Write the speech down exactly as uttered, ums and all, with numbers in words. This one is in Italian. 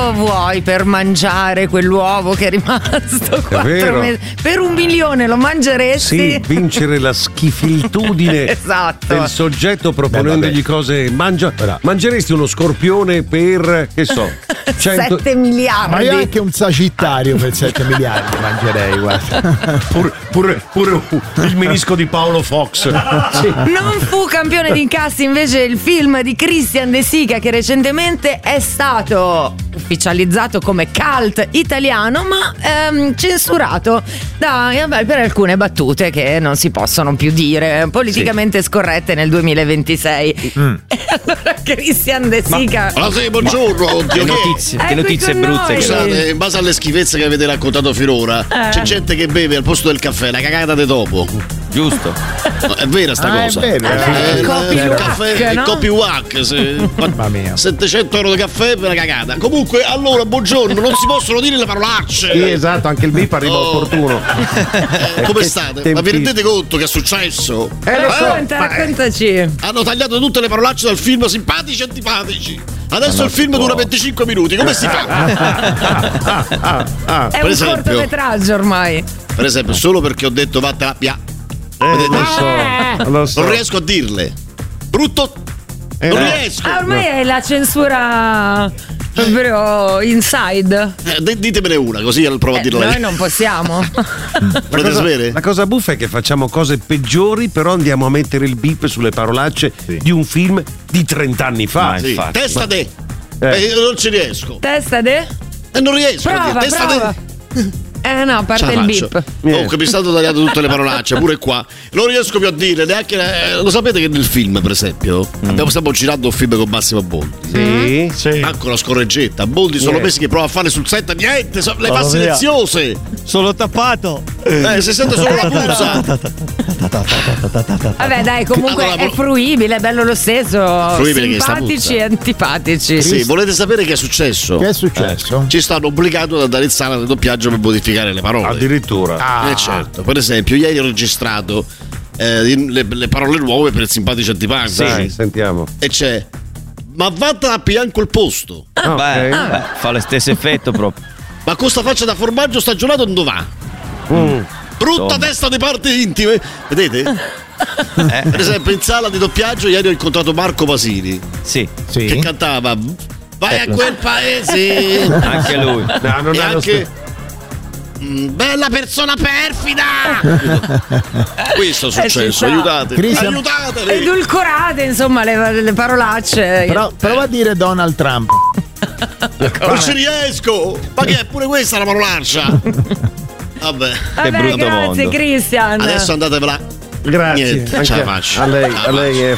quanto vuoi per mangiare quell'uovo che è rimasto quattro mesi? Per un milione lo mangeresti? Sì, vincere la schifilitudine esatto. del soggetto proponendogli Beh, cose. Mangia, mangeresti uno scorpione per, che so, cento... sette miliardi. Ma io anche un sagittario per sette miliardi mangerei, guarda. Pure, pure, pure il menisco di Paolo Fox. Sì. Non fu campione di incassi invece il film di Christian De Sica, che recentemente è stato ufficializzato come cult italiano, ma ehm, censurato da, vabbè, per alcune battute che non si possono più dire, politicamente sì. scorrette nel duemilaventisei. Mm. E allora Christian De Sica. Ma... Allora, sì, buongiorno. Ma... Che notizie, che notizie brutte. Che Scusate, in base alle schifezze che avete raccontato finora, eh. c'è gente che beve al posto del caffè la cagata di topo. Giusto. No, è vera sta ah, cosa. È vero, eh, è il copy il wack, caffè, no? il copy wack, se... Mamma mia. settecento euro di caffè per la cagata. Comunque, allora, buongiorno, non si possono dire le parolacce. Sì, esatto, anche il bip arriva oh. opportuno. Eh, come state? Tempi... Ma vi rendete conto che è successo? Eh, eh racconta, ma... raccontaci. Hanno tagliato tutte le parolacce dal film simpatici e antipatici. Adesso il film dura venticinque minuti, come si fa? ah, ah, ah. È per un esempio, cortometraggio ormai. Per esempio, solo perché ho detto vattene via. Eh, lo so, lo so. Non riesco a dirle. Brutto. Eh, non no. riesco. Ah, ormai no. è la censura proprio inside. Eh, ditemene una, così provo a dirla. Eh, noi non possiamo. Volete cosa, sapere? La cosa buffa è che facciamo cose peggiori, però andiamo a mettere il bip sulle parolacce sì. di un film di trent'anni fa. Sì. Testa de. Eh. Eh, non ci riesco. Testa de? Eh, non riesco. Prova, testa prova. de. Eh no, a parte il bip. Comunque mi stanno tagliando tutte le parolacce, pure qua. Non riesco più a dire neanche. Eh, lo sapete che nel film, per esempio, mm. abbiamo stiamo girando un film con Massimo Boldi. Sì, mm. sì. Anche una scorreggetta. Boldi sono yeah. mesi che prova a fare sul set niente, so, le fa oh, silenziose. Sono tappato. Eh, si sente solo la puzza. Vabbè, dai, comunque allora, è fruibile, è bello lo stesso. Fruibile simpatici e antipatici. Sì, volete sapere che è successo? Che è successo? Eh, ci stanno obbligando ad andare in sala di doppiaggio per modificare le parole. Addirittura. Ah. Eh certo. Per esempio, ieri ho registrato eh, le, le parole nuove per il simpatici antipatici. Sì, sentiamo. E c'è: ma vattene a pigliare quel posto. Ah, beh, okay. beh, fa lo stesso effetto proprio. Ma con sta faccia da formaggio stagionato dove va? Mm. Brutta Insomma. testa di parti intime. Vedete? Eh. Per esempio in sala di doppiaggio ieri ho incontrato Marco Pasini. Sì. sì. Che cantava vai eh, a quel so. paese. Anche lui. No, non e è anche mm, bella persona perfida. Questo è successo. Eh, aiutatemi. Aiutatemi. Edulcorate, insomma, le, le parolacce. Però prova a dire Donald Trump. Non ci riesco. Ma che è pure questa la parolaccia? Vabbè, Vabbè, che brutto grazie mondo. Christian. Adesso andatevela. Grazie. Niente, ce la faccio. A lei, a lei è